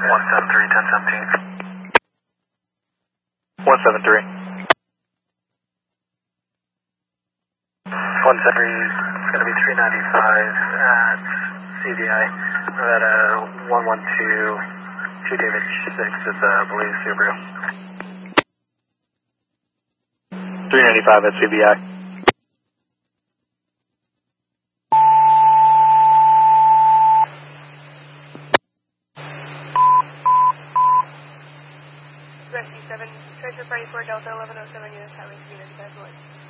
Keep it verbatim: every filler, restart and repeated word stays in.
one seven three, ten seventeen. one seven three. one seven three, it's going to be three ninety-five at C V I. We're at uh, one one two, two David six, it's a uh, Belize Subaru. three ninety-five at C V I. Rescue seven, Treasure Party four Delta eleven oh seven units, highway three ninety-five north.